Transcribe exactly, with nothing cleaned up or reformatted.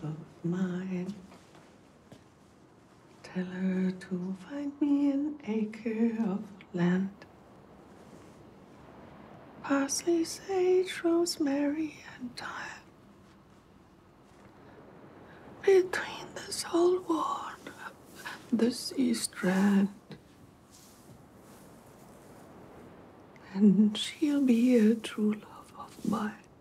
of mine. Tell her to find me an acre of land. Parsley, sage, rosemary, and thyme. Between the salt water and the sea strand. And she'll be a true love of mine.